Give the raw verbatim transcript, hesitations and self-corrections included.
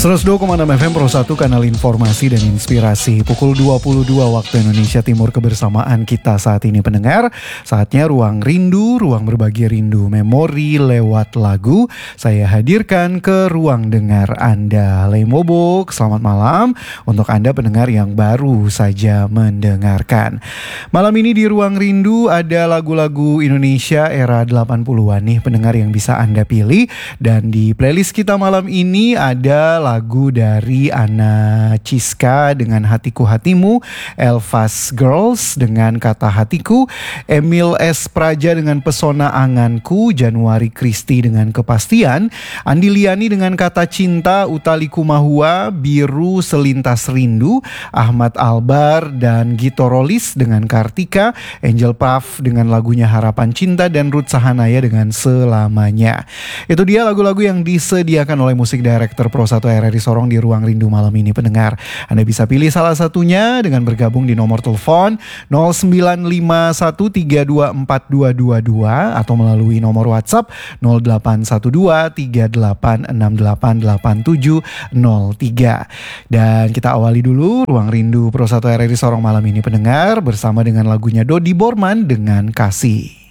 seratus dua koma enam F M Pro satu, kanal informasi dan inspirasi. Pukul dua puluh dua waktu Indonesia Timur, kebersamaan kita saat ini pendengar. Saatnya Ruang Rindu, ruang berbagi rindu memori lewat lagu. Saya hadirkan ke ruang dengar Anda. Lemobok, selamat malam untuk Anda pendengar yang baru saja mendengarkan. Malam ini di Ruang Rindu ada lagu-lagu Indonesia era delapan puluhan nih pendengar yang bisa Anda pilih. Dan di playlist kita malam ini ada lagu dari Ana Ciska dengan Hatiku Hatimu, Elvas Girls dengan Kata Hatiku, Emil S. Praja dengan Pesona Anganku, Januari Kristi dengan Kepastian, Andi Liani dengan Kata Cinta, Utali Kumahua, Biru Selintas Rindu, Ahmad Albar dan Gito Rolis dengan Kartika, Angel Puff dengan lagunya Harapan Cinta, dan Ruth Sahanaya dengan Selamanya. Itu dia lagu-lagu yang disediakan oleh musik director Pro satu R R I Sorong di Ruang Rindu malam ini pendengar. Anda bisa pilih salah satunya dengan bergabung di nomor telepon nol sembilan lima satu tiga dua empat dua dua dua atau melalui nomor WhatsApp nol delapan satu dua tiga delapan enam delapan delapan tujuh nol tiga. Dan kita awali dulu Ruang Rindu Pro satu R R I Sorong malam ini pendengar bersama dengan lagunya Dodi Borman dengan Kasih.